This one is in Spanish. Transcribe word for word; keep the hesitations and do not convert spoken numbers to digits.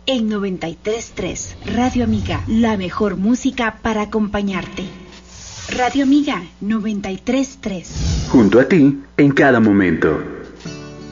En noventa y tres punto tres, Radio Amiga, la mejor música para acompañarte. Radio Amiga noventa y tres punto tres. Junto a ti, en cada momento.